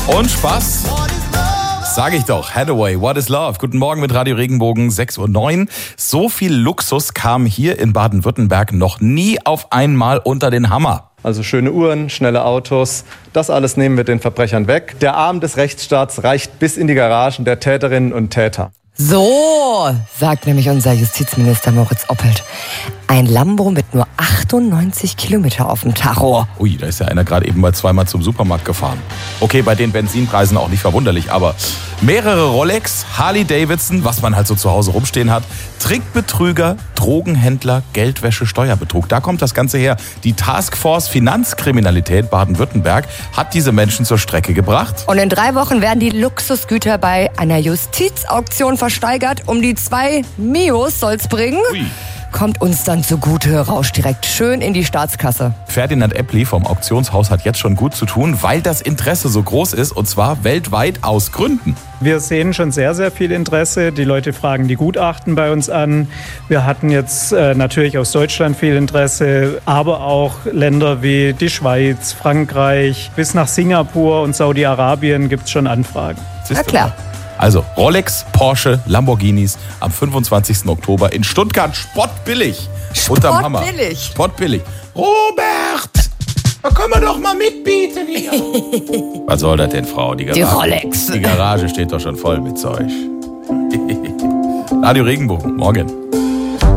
Und Spaß. Sag ich doch. Hathaway, What is Love? Guten Morgen mit Radio Regenbogen, 6:09 Uhr. So viel Luxus kam hier in Baden-Württemberg noch nie auf einmal unter den Hammer. Also schöne Uhren, schnelle Autos, das alles nehmen wir den Verbrechern weg. Der Arm des Rechtsstaats reicht bis in die Garagen der Täterinnen und Täter. So, sagt nämlich unser Justizminister Moritz Oppelt. Ein Lambo mit nur 98 Kilometer auf dem Tacho. Ui, da ist ja einer gerade eben mal zweimal zum Supermarkt gefahren. Okay, bei den Benzinpreisen auch nicht verwunderlich, aber mehrere Rolex, Harley Davidson, was man halt so zu Hause rumstehen hat, Trickbetrüger, Drogenhändler, Geldwäsche, Steuerbetrug. Da kommt das Ganze her. Die Taskforce Finanzkriminalität Baden-Württemberg hat diese Menschen zur Strecke gebracht. Und in 3 Wochen werden die Luxusgüter bei einer Justizauktion versteigert. Um die 2 Mios soll's bringen. Ui. Kommt uns dann zugute, rauscht direkt schön in die Staatskasse. Ferdinand Eppli vom Auktionshaus hat jetzt schon gut zu tun, weil das Interesse so groß ist, und zwar weltweit aus Gründen. Wir sehen schon sehr, sehr viel Interesse. Die Leute fragen die Gutachten bei uns an. Wir hatten jetzt natürlich aus Deutschland viel Interesse, aber auch Länder wie die Schweiz, Frankreich, bis nach Singapur und Saudi-Arabien gibt es schon Anfragen. Na klar. Also Rolex, Porsche, Lamborghinis am 25. Oktober in Stuttgart. Spottbillig. Unterm Hammer. Spottbillig. Robert, da können wir doch mal mitbieten hier. Was soll das denn, Frau? Die Rolex. Die Garage steht doch schon voll mit Zeug. Radio Regenbogen, morgen.